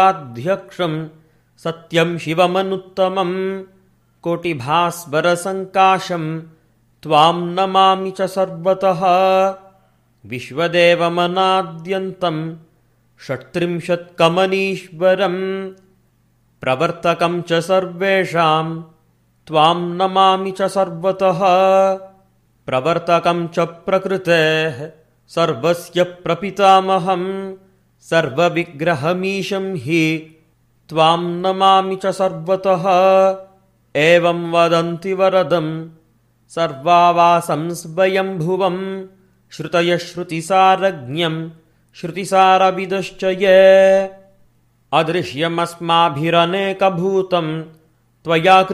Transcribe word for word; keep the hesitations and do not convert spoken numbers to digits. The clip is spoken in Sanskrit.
अध्यक्षं सत्यं शिवमनुत्तमं कोटिभास्वरसङ्काशं त्वां नमामि च सर्वतः। विश्वदेवमनाद्यन्तं षट्त्रिंशत्कमनीश्वरं प्रवर्तकं च सर्वेषां त्वां नमामि च सर्वतः। प्रवर्तकं च प्रकृतेः सर्वस्य प्रपितामहं सर्वविग्रहमीशं हि त्वां नमामि च सर्वतः। एवं वदन्ति वरदं सर्वावासं स्वयंभुवं श्रुतयः श्रुतिसारज्ञं श्रुतिसारविदश्च ये। अदृश्यमस्माभिरनेकभूतं त्वया